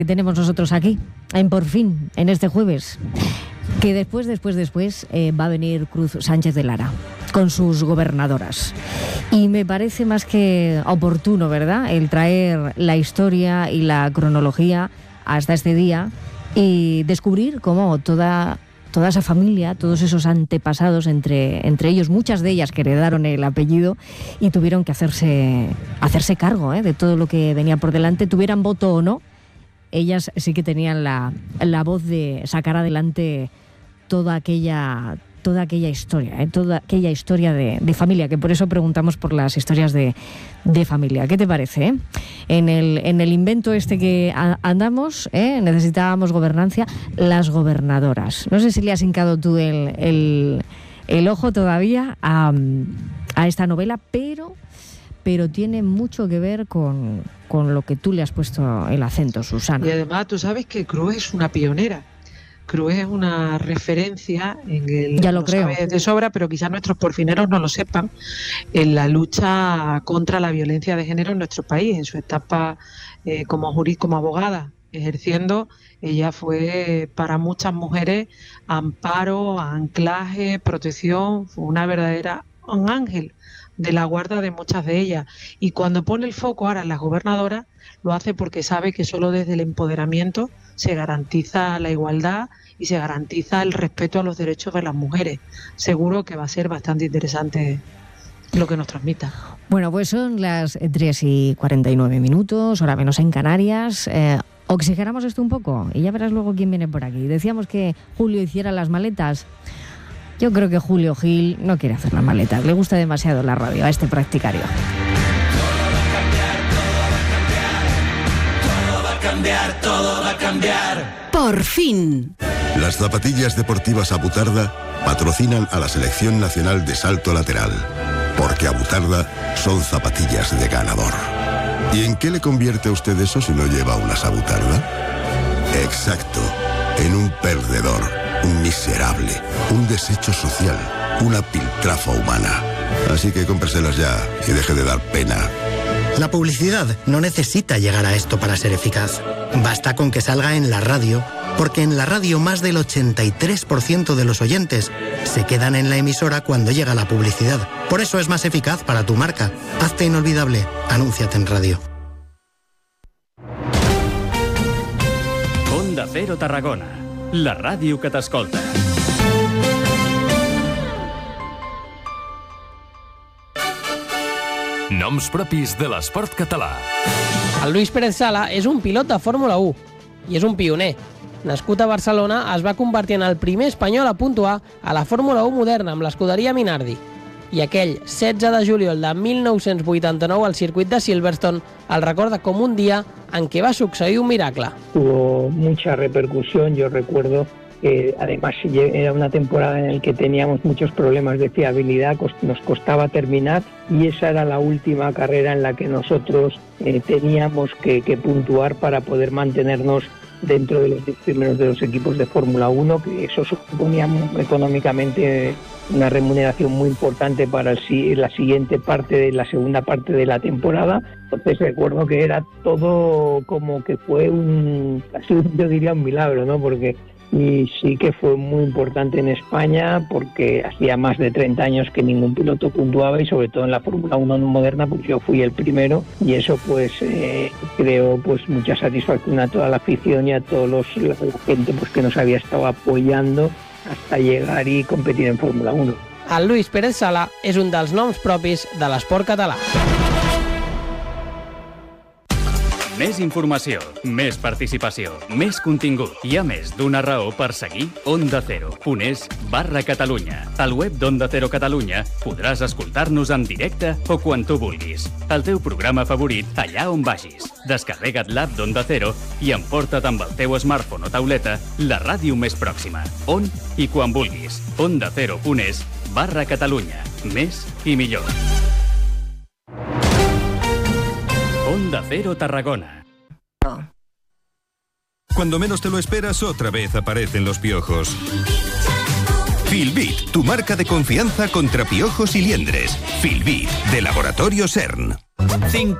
que tenemos nosotros aquí, Por Fin, en este jueves, que después va a venir Cruz Sánchez de Lara con sus gobernadoras. Y me parece más que oportuno, ¿verdad?, el traer la historia y la cronología hasta este día y descubrir cómo toda esa familia, todos esos antepasados, entre ellos muchas de ellas que heredaron el apellido y tuvieron que hacerse cargo de todo lo que venía por delante, tuvieran voto o no. Ellas sí que tenían la voz de sacar adelante toda aquella historia de familia, que por eso preguntamos por las historias de familia. ¿Qué te parece? En el invento este que andamos, necesitábamos gobernancia, las gobernadoras. No sé si le has hincado tú el ojo todavía a esta novela, pero tiene mucho que ver con lo que tú le has puesto el acento, Susana. Y además tú sabes que Cruz es una pionera. Cruz es una referencia ya lo creo, sabes de sobra, pero quizás nuestros porfineros no lo sepan, en la lucha contra la violencia de género en nuestro país, en su etapa como abogada ejerciendo. Ella fue para muchas mujeres amparo, anclaje, protección, fue un ángel de la guarda de muchas de ellas. Y cuando pone el foco ahora en las gobernadoras, lo hace porque sabe que solo desde el empoderamiento se garantiza la igualdad y se garantiza el respeto a los derechos de las mujeres. Seguro que va a ser bastante interesante lo que nos transmita. Bueno, pues son las 3:49, hora menos en Canarias. Oxigenamos esto un poco y ya verás luego quién viene por aquí. Decíamos que Julio hiciera las maletas. Yo creo que Julio Gil no quiere hacer las maletas. Le gusta demasiado la radio a este practicario. Todo va a cambiar. Por fin. Las zapatillas deportivas Abutarda patrocinan a la Selección Nacional de Salto Lateral, porque Abutarda son zapatillas de ganador. ¿Y en qué le convierte a usted eso si no lleva unas Abutarda? Exacto, en un perdedor, un miserable, un desecho social, una piltrafa humana. Así que cómpreselas ya y deje de dar pena. La publicidad no necesita llegar a esto para ser eficaz. Basta con que salga en la radio, porque en la radio más del 83% de los oyentes se quedan en la emisora cuando llega la publicidad. Por eso es más eficaz para tu marca. Hazte inolvidable. Anúnciate en radio. Onda Cero Tarragona, la ràdio que t'escolta. Noms propis de l'esport català. El Luis Pérez Sala és un pilot de Fórmula 1 i és un pioner. Nascut a Barcelona, es va convertir en el primer espanyol a puntuar a la Fórmula 1 moderna amb l'escuderia Minardi. I aquell 16 de juliol de 1989 al circuit de Silverstone el recorda com un dia en què va succeir un miracle. Tuvo mucha repercusión, yo recuerdo. Además era una temporada en la que teníamos muchos problemas de fiabilidad, nos costaba terminar y esa era la última carrera en la que nosotros teníamos que puntuar para poder mantenernos dentro de los 10 primeros de los equipos de Fórmula 1, que eso suponía económicamente una remuneración muy importante para la siguiente parte de la segunda parte de la temporada. Entonces recuerdo que era todo como que fue yo diría un milagro, ¿no? Y sí que fue muy importante en España porque hacía más de 30 años que ningún piloto puntuaba y sobre todo en la Fórmula 1 moderna pues yo fui el primero y eso pues creó pues mucha satisfacción a toda la afición y a toda la gente pues que nos había estado apoyando hasta llegar y competir en Fórmula 1. El Luis Pérez Sala és un dels noms propis de l'esport català. Més informació, més participació, més contingut. Hi ha més d'una raó per seguir Onda Cero.es/Catalunya. Al web d'Onda Cero Catalunya podràs escoltar-nos en directe o quan tu vulguis. El teu programa favorit allà on vagis. Descarrega't l'app d'Onda Cero i emporta't amb el teu smartphone o tauleta la ràdio més pròxima. On i quan vulguis. OndaCero.es/Catalunya. Més i millor. Onda Cero Tarragona. Cuando menos te lo esperas, otra vez aparecen los piojos. Filbit, tu marca de confianza contra piojos y liendres. Filbit, de Laboratorio CERN. 5